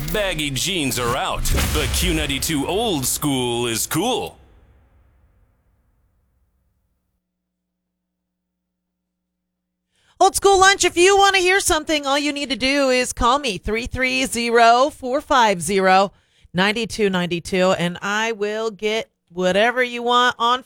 Baggy jeans are out, but Q92 old school is cool. Old School Lunch, if you want to hear something, all you need to do is call me, 330-450-9292, and I will get whatever you want on